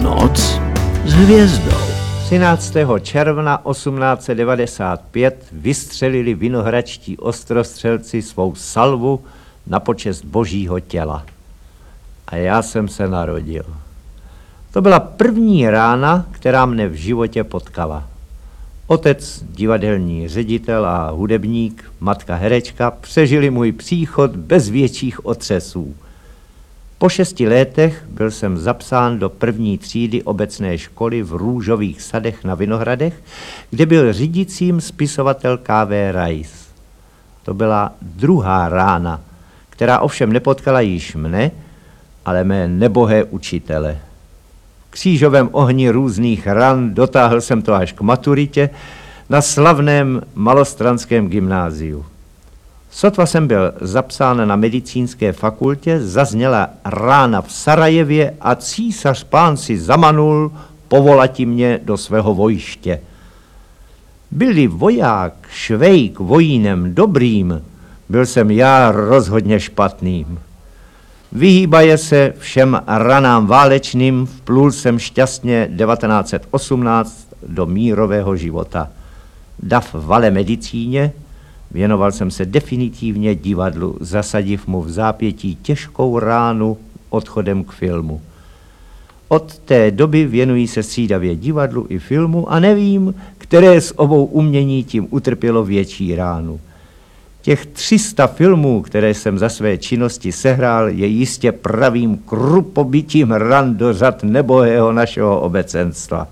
Noc s hvězdou. 13. června 1895 vystřelili vinohradští ostrostřelci svou salvu na počest Božího těla. A já jsem se narodil. To byla první rána, která mne v životě potkala. Otec, divadelní ředitel a hudebník, matka herečka přežili můj příchod bez větších otřesů. Po 6 letech byl jsem zapsán do 1. třídy obecné školy v Růžových sadech na Vinohradech, kde byl řídícím spisovatel K.V. Rais. To byla druhá rána, která ovšem nepotkala již mne, ale mé nebohé učitele. V křížovém ohni různých ran dotáhl jsem to až k maturitě na slavném malostranském gymnáziu. Sotva jsem byl zapsán na medicínské fakultě, zazněla rána v Sarajevě a císař pán si zamanul povolati mě do svého vojště. Byl-li voják Švejk vojínem dobrým, byl jsem já rozhodně špatným. Vyhýbaje se všem ranám válečným, vplul jsem šťastně 1918 do mírového života. Dav vale medicíně, věnoval jsem se definitivně divadlu, zasadiv mu v zápětí těžkou ránu odchodem k filmu. Od té doby věnují se střídavě divadlu i filmu a nevím, které z obou umění tím utrpělo větší ránu. Těch 300 filmů, které jsem za své činnosti sehrál, je jistě pravým krupobytím ran do řad nebohého našeho obecenstva.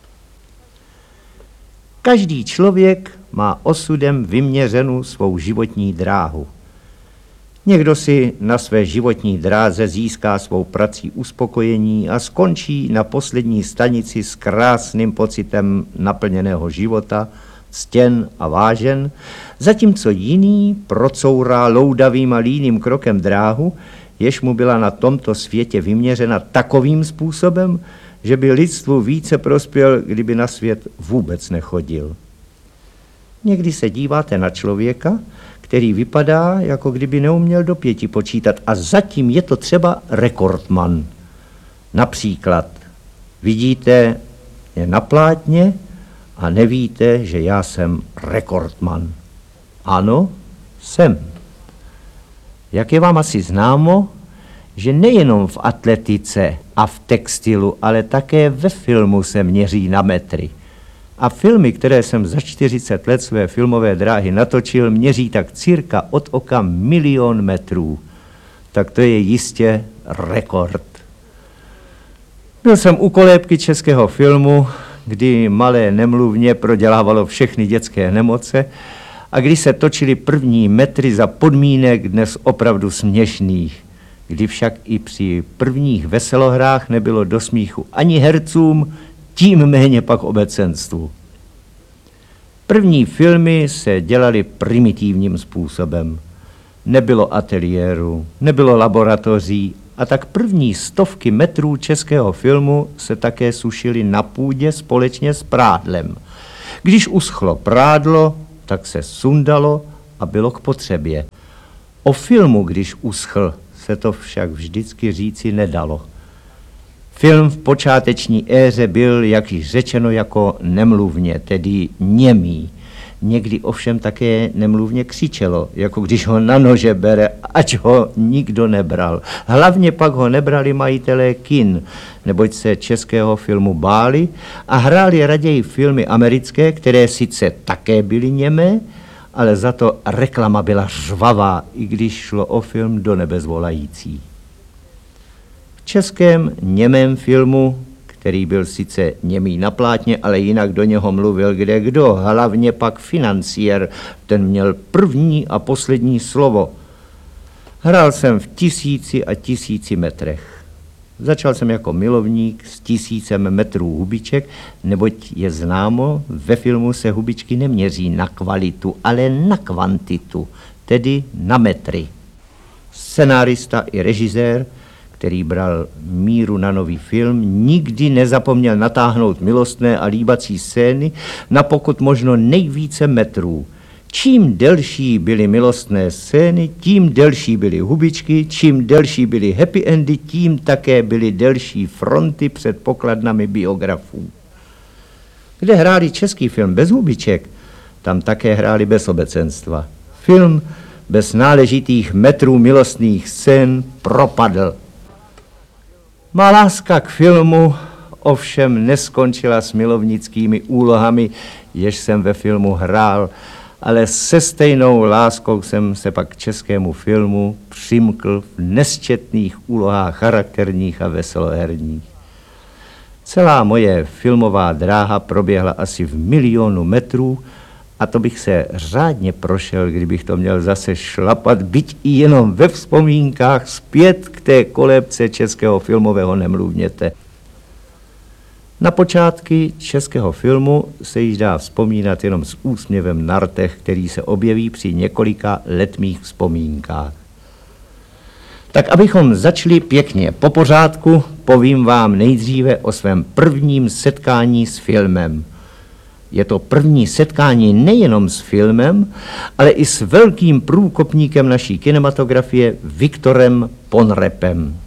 Každý člověk má osudem vyměřenou svou životní dráhu. Někdo si na své životní dráze získá svou prací uspokojení a skončí na poslední stanici s krásným pocitem naplněného života, ctěn a vážen, zatímco jiný procourá loudavým a líným krokem dráhu, jež mu byla na tomto světě vyměřena takovým způsobem, že by lidstvu více prospěl, kdyby na svět vůbec nechodil. Někdy se díváte na člověka, který vypadá, jako kdyby neuměl do 5 počítat, a zatím je to třeba rekordman. Například vidíte mě na plátně a nevíte, že já jsem rekordman. Ano, jsem. Jak je vám asi známo, že nejenom v atletice a v textilu, ale také ve filmu se měří na metry. A filmy, které jsem za 40 let své filmové dráhy natočil, měří tak cirka od oka 1 000 000 metrů. Tak to je jistě rekord. Byl jsem u kolébky českého filmu, kdy malé nemluvně prodělávalo všechny dětské nemoce a kdy se točily první metry za podmínek dnes opravdu směšných, kdy však i při prvních veselohrách nebylo do smíchu ani hercům, tím méně pak obecenstvu. První filmy se dělaly primitivním způsobem. Nebylo ateliéru, nebylo laboratoří a tak první 100 metrů českého filmu se také sušily na půdě společně s prádlem. Když uschlo prádlo, tak se sundalo a bylo k potřebě. O filmu, když uschl, se to však vždycky říci nedalo. Film v počáteční éře byl, jak již řečeno, jako nemluvně, tedy němý. Někdy ovšem také nemluvně křičelo, jako když ho na nože bere, ať ho nikdo nebral. Hlavně pak ho nebrali majitelé kin, neboť se českého filmu báli a hráli raději filmy americké, které sice také byly němé, ale za to reklama byla řvavá, i když šlo o film do nebes volající. V českém němém filmu, který byl sice němý na plátně, ale jinak do něho mluvil kdekdo, hlavně pak financiér, ten měl první a poslední slovo. Hrál jsem v 1000 a 1000 metrech. Začal jsem jako milovník s 1000 metrů hubiček, neboť je známo, ve filmu se hubičky neměří na kvalitu, ale na kvantitu, tedy na metry. Scenárista i režisér, který bral míru na nový film, nikdy nezapomněl natáhnout milostné a líbací scény na pokud možno nejvíce metrů. Čím delší byly milostné scény, tím delší byly hubičky, čím delší byly happy endy, tím také byly delší fronty před pokladnami biografů. Kde hráli český film bez hubiček, tam také hráli bez obecenstva. Film bez náležitých metrů milostných scén propadl. Má láska k filmu ovšem neskončila s milovnickými úlohami, jež jsem ve filmu hrál, ale se stejnou láskou jsem se pak k českému filmu přimkl v nesčetných úlohách charakterních a veseloherních. Celá moje filmová dráha proběhla asi v 1 000 000 metrů a to bych se řádně prošel, kdybych to měl zase šlapat, byť i jenom ve vzpomínkách zpět k té kolébce českého filmového nemluvněte. Na počátky českého filmu se již dá vzpomínat jenom s úsměvem na rtech, který se objeví při několika letmých vzpomínkách. Tak abychom začali pěkně po pořádku, povím vám nejdříve o svém prvním setkání s filmem. Je to první setkání nejenom s filmem, ale i s velkým průkopníkem naší kinematografie Viktorem Ponrepem.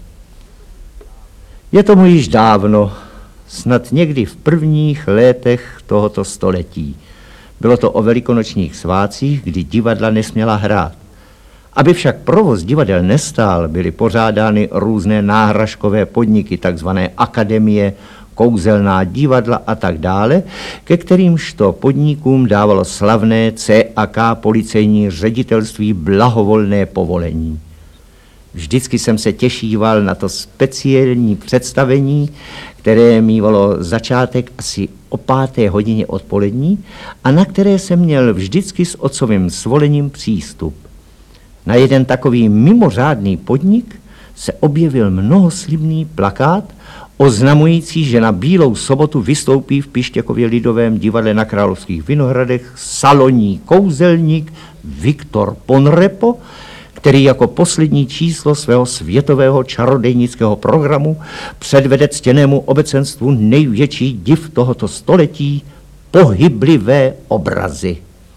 Je tomu již dávno, snad někdy v prvních letech tohoto století. Bylo to o velikonočních svátcích, kdy divadla nesměla hrát. Aby však provoz divadel nestál, byly pořádány různé náhražkové podniky, takzvané akademie, kouzelná divadla a tak dále, ke kterýmžto podnikům dávalo slavné CAK policejní ředitelství blahovolné povolení. Vždycky jsem se těšíval na to speciální představení, které mívalo začátek asi o 5. hodině odpolední a na které jsem měl vždycky s otcovým svolením přístup. Na jeden takový mimořádný podnik se objevil mnohoslibný plakát oznamující, že na Bílou sobotu vystoupí v Pištěkově lidovém divadle na Královských Vinohradech salonní kouzelník Viktor Ponrepo, který jako poslední číslo svého světového čarodejnického programu předvede ctěnému obecenstvu největší div tohoto století – pohyblivé obrazy.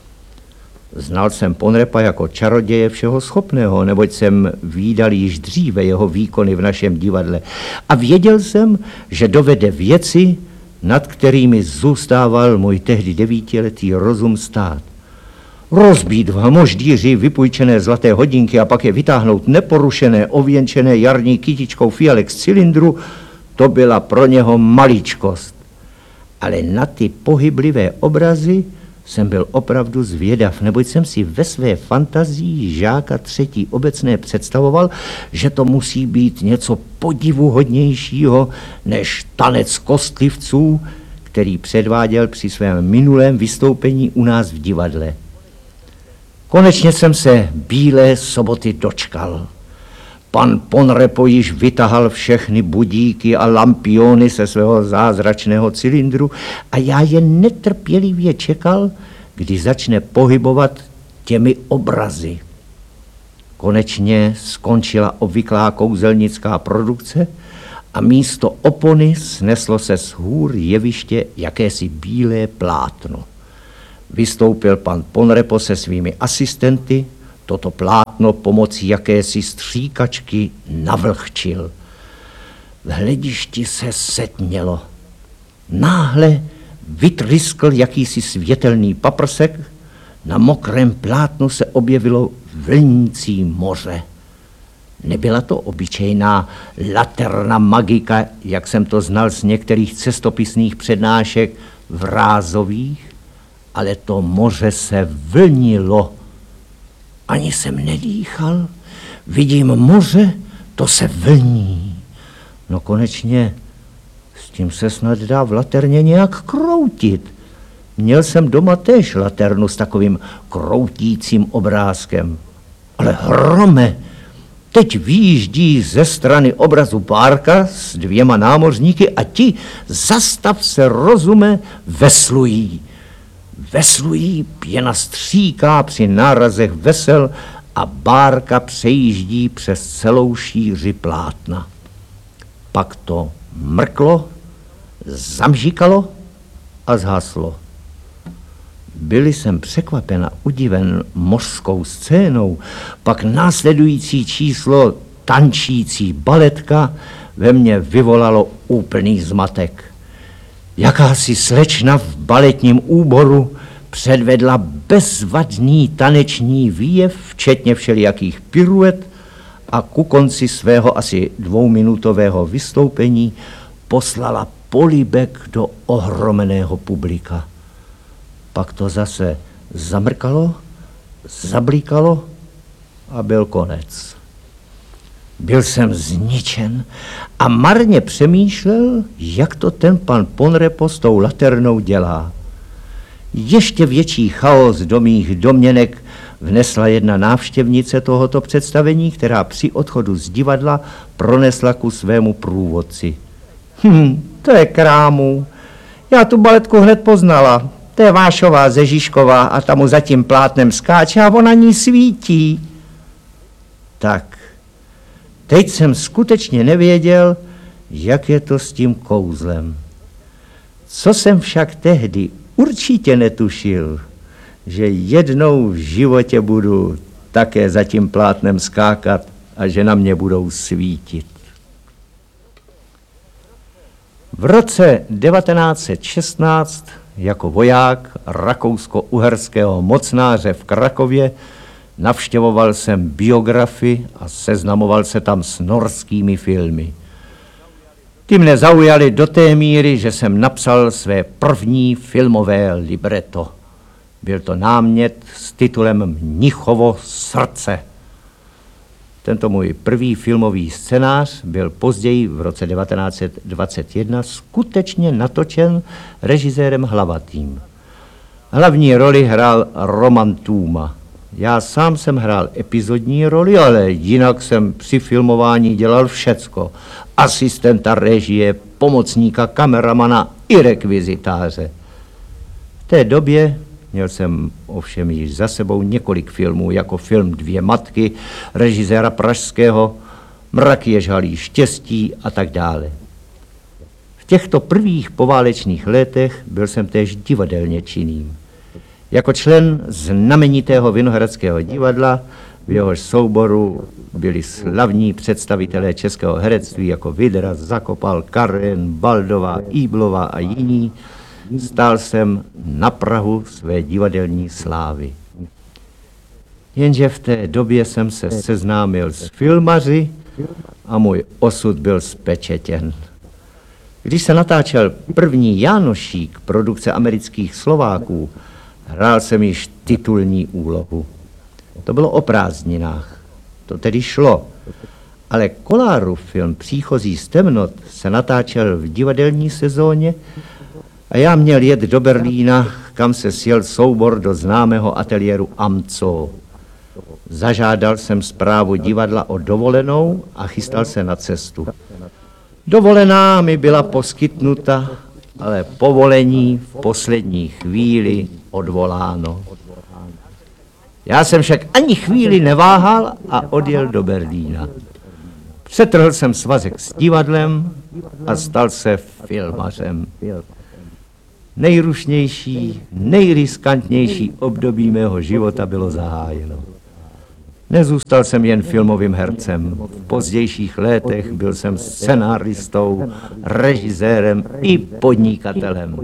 Znal jsem Ponrepa jako čaroděje všeho schopného, neboť jsem vídal již dříve jeho výkony v našem divadle a věděl jsem, že dovede věci, nad kterými zůstával můj tehdy 9letý rozum stát. Rozbít v hmoždíři vypůjčené zlaté hodinky a pak je vytáhnout neporušené, ověnčené jarní kytičkou fialek z cylindru, to byla pro něho maličkost. Ale na ty pohyblivé obrazy jsem byl opravdu zvědav, neboť jsem si ve své fantazii žáka 3. obecné představoval, že to musí být něco podivuhodnějšího než tanec kostlivců, který předváděl při svém minulém vystoupení u nás v divadle. Konečně jsem se Bílé soboty dočkal. Pan Ponrepo již vytahal všechny budíky a lampiony se svého zázračného cylindru a já je netrpělivě čekal, kdy začne pohybovat těmi obrazy. Konečně skončila obvyklá kouzelnická produkce a místo opony sneslo se z hůr jeviště jakési bílé plátno. Vystoupil pan Ponrepo se svými asistenty, toto plátno pomocí jakési stříkačky navlhčil. V hledišti se setmělo. Náhle vytryskl jakýsi světelný paprsek, na mokrém plátnu se objevilo vlnící moře. Nebyla to obyčejná laterna magika, jak jsem to znal z některých cestopisných přednášek vrázových, ale to moře se vlnilo. Ani jsem nedýchal, vidím moře, to se vlní. No konečně, s tím se snad dá v laterně nějak kroutit. Měl jsem doma též laternu s takovým kroutícím obrázkem. Ale hrome, teď vyjíždí ze strany obrazu bárka s 2 námořníky a ti, zastav se rozume, veslují. Veslují, pěna stříká při nárazech vesel a bárka přejíždí přes celou šíři plátna. Pak to mrklo, zamžikalo a zhaslo. Byli jsem překvapen a udiven mořskou scénou, pak následující číslo tančící baletka ve mně vyvolalo úplný zmatek. Jakási slečna v baletním úboru předvedla bezvadný taneční výjev, včetně všelijakých piruet, a ku konci svého asi 2minutového vystoupení poslala polibek do ohromeného publika. Pak to zase zamrkalo, zablíkalo a byl konec. Byl jsem zničen a marně přemýšlel, jak to ten pan Ponrepo s tou laternou dělá. Ještě větší chaos do mých domněnek vnesla jedna návštěvnice tohoto představení, která při odchodu z divadla pronesla ku svému průvodci. To je krámu. Já tu baletku hned poznala. To je Vášová ze Žižkova a ta mu za tím plátnem skáče a ona ní svítí. Tak, teď jsem skutečně nevěděl, jak je to s tím kouzlem. Co jsem však tehdy určitě netušil, že jednou v životě budu také za tím plátnem skákat a že na mě budou svítit. V roce 1916 jako voják rakousko-uherského mocnáře v Krakově navštěvoval jsem biografii a seznamoval se tam s norskými filmy. Ty mne zaujaly do té míry, že jsem napsal své první filmové libreto. Byl to námět s titulem Mnichovo srdce. Tento můj první filmový scénář byl později v roce 1921 skutečně natočen režisérem Hlavatým. Hlavní roli hrál Roman Tůma. Já sám jsem hrál epizodní roli, ale jinak jsem při filmování dělal všecko. Asistenta režie, pomocníka kameramana i rekvizitáře. V té době měl jsem ovšem již za sebou několik filmů, jako film Dvě matky, režiséra pražského, Mraky ježhalí štěstí a tak dále. V těchto prvních poválečných letech byl jsem též divadelně činným. Jako člen znamenitého Vinohradského divadla, v jehož souboru byli slavní představitelé českého herectví jako Vidra, Zakopal, Karen, Baldová, Íblová a jiní, stál jsem na prahu své divadelní slávy. Jenže v té době jsem se seznámil s filmaři a můj osud byl spečetěn. Když se natáčel první Jánošík produkce amerických Slováků, hrál jsem již titulní úlohu. To bylo o prázdninách. To tedy šlo. Ale Kollárův film Příchozí z temnot se natáčel v divadelní sezóně a já měl jet do Berlína, kam se sjel soubor do známého ateliéru Amco. Zažádal jsem správu divadla o dovolenou a chystal se na cestu. Dovolená mi byla poskytnuta, ale povolení v poslední chvíli odvoláno. Já jsem však ani chvíli neváhal a odjel do Berlína. Přetrhl jsem svazek s divadlem a stal se filmařem. Nejrušnější, nejriskantnější období mého života bylo zahájeno. Nezůstal jsem jen filmovým hercem. V pozdějších letech byl jsem scenáristou, režisérem i podnikatelem.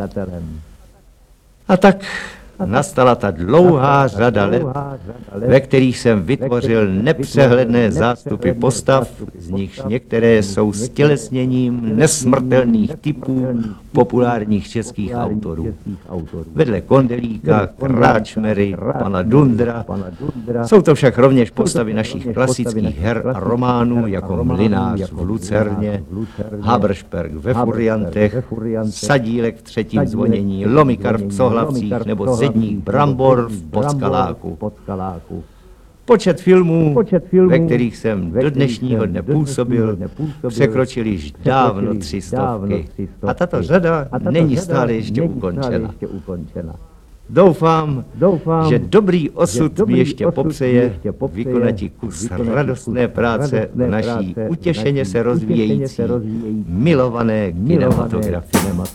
A tak nastala ta dlouhá řada let, ve kterých jsem vytvořil nepřehledné zástupy postav, z nichž některé jsou stělesněním nesmrtelných typů populárních českých autorů. Vedle Kondelíka, Kráčmery, pana Dundra, jsou to však rovněž postavy našich klasických her a románů, jako Mlynář v Lucerně, Haberšperk ve Furiantech, Sadílek v Třetím zvonění, Lomikar v Psohlavcích nebo Zedník Brambor v Podskaláku. Počet filmů, ve kterých jsem do dnešního dne působil, překročil již dávno 300. A tato řada není stále ještě ukončena. Doufám, že dobrý osud mi ještě popřeje vykonat kus radostné práce v naší utěšeně se rozvíjející, milované kinematografii.